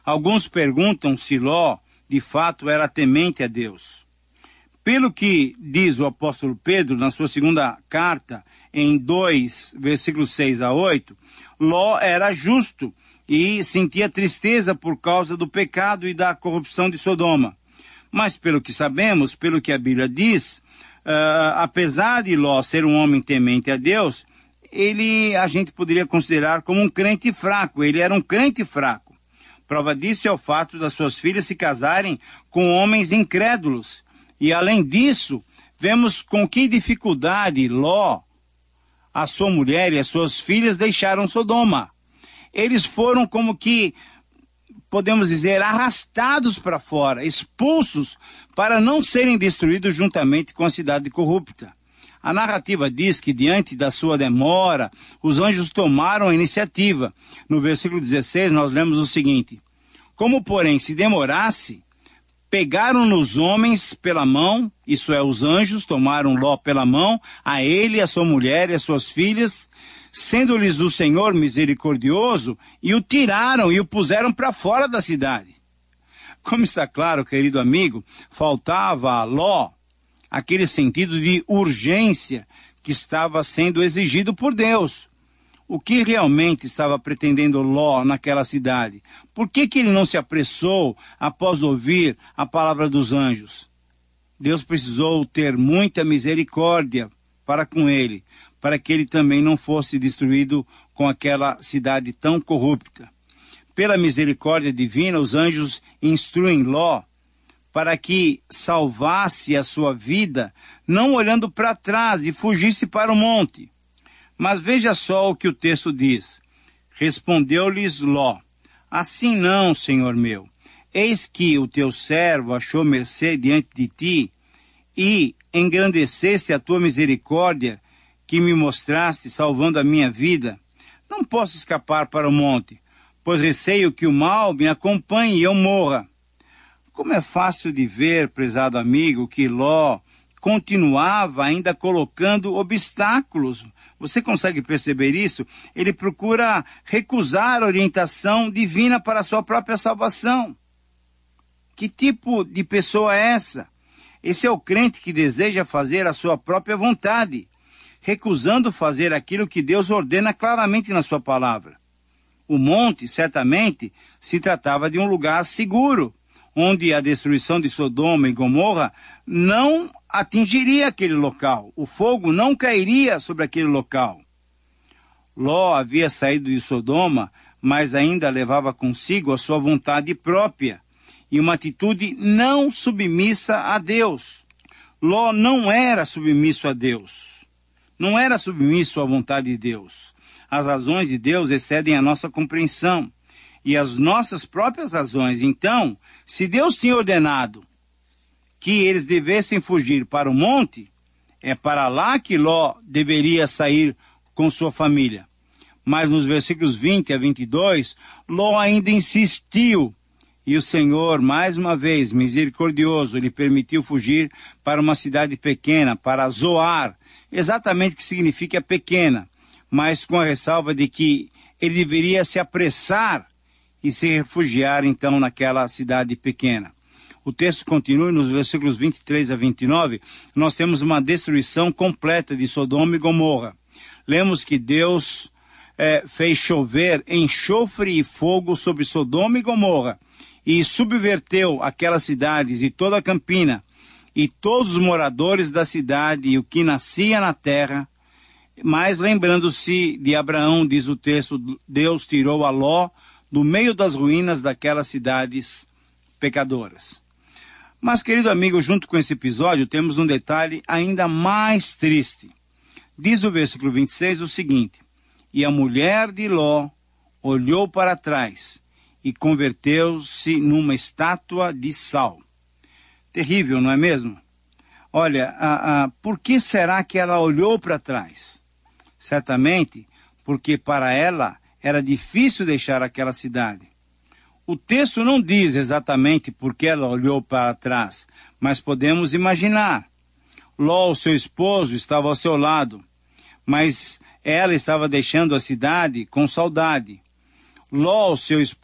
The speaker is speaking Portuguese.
Alguns perguntam se Ló, de fato, era temente a Deus. Pelo que diz o apóstolo Pedro na sua segunda carta, em 2, versículos 6 a 8, Ló era justo e sentia tristeza por causa do pecado e da corrupção de Sodoma. Mas pelo que sabemos, pelo que a Bíblia diz, apesar de Ló ser um homem temente a Deus, a gente poderia considerar como um crente fraco. Ele era um crente fraco. Prova disso é o fato das suas filhas se casarem com homens incrédulos. E além disso, vemos com que dificuldade Ló, a sua mulher e as suas filhas deixaram Sodoma. Eles foram como que, podemos dizer, arrastados para fora, expulsos para não serem destruídos juntamente com a cidade corrupta. A narrativa diz que diante da sua demora, os anjos tomaram a iniciativa. No versículo 16 nós lemos o seguinte: como porém se demorasse, pegaram os homens pela mão, isso é, os anjos tomaram Ló pela mão, a ele, a sua mulher e as suas filhas, sendo-lhes o Senhor misericordioso, e o tiraram e o puseram para fora da cidade. Como está claro, querido amigo, faltava a Ló aquele sentido de urgência que estava sendo exigido por Deus. O que realmente estava pretendendo Ló naquela cidade? Por que ele não se apressou após ouvir a palavra dos anjos? Deus precisou ter muita misericórdia para com ele, para que ele também não fosse destruído com aquela cidade tão corrupta. Pela misericórdia divina, os anjos instruem Ló para que salvasse a sua vida, não olhando para trás e fugisse para o monte. Mas veja só o que o texto diz. Respondeu-lhes Ló: assim não, Senhor meu. Eis que o teu servo achou mercê diante de ti, e engrandeceste a tua misericórdia, que me mostraste, salvando a minha vida. Não posso escapar para o monte, pois receio que o mal me acompanhe e eu morra. Como é fácil de ver, prezado amigo, que Ló continuava ainda colocando obstáculos. Você consegue perceber isso? Ele procura recusar a orientação divina para a sua própria salvação. Que tipo de pessoa é essa? Esse é o crente que deseja fazer a sua própria vontade, recusando fazer aquilo que Deus ordena claramente na sua palavra. O monte, certamente, se tratava de um lugar seguro, onde a destruição de Sodoma e Gomorra não atingiria aquele local. O fogo não cairia sobre aquele local. Ló havia saído de Sodoma, mas ainda levava consigo a sua vontade própria e uma atitude não submissa a Deus. Ló não era submisso a Deus. Não era submisso à vontade de Deus. As razões de Deus excedem a nossa compreensão e as nossas próprias razões. Então, se Deus tinha ordenado que eles devessem fugir para o monte, é para lá que Ló deveria sair com sua família. Mas nos versículos 20 a 22, Ló ainda insistiu, e o Senhor, mais uma vez, misericordioso, lhe permitiu fugir para uma cidade pequena, para Zoar, exatamente o que significa pequena, mas com a ressalva de que ele deveria se apressar e se refugiar então naquela cidade pequena. O texto continua nos versículos 23 a 29, nós temos uma destruição completa de Sodoma e Gomorra. Lemos que Deus fez chover enxofre e fogo sobre Sodoma e Gomorra e subverteu aquelas cidades e toda a campina e todos os moradores da cidade e o que nascia na terra. Mas lembrando-se de Abraão, diz o texto, Deus tirou a Ló do meio das ruínas daquelas cidades pecadoras. Mas, querido amigo, junto com esse episódio, temos um detalhe ainda mais triste. Diz o versículo 26 o seguinte: e a mulher de Ló olhou para trás e converteu-se numa estátua de sal. Terrível, não é mesmo? Olha, por que será que ela olhou para trás? Certamente porque para ela era difícil deixar aquela cidade. O texto não diz exatamente por que ela olhou para trás, mas podemos imaginar. Ló, seu esposo, estava ao seu lado, mas ela estava deixando a cidade com saudade. Ló, seu esposo,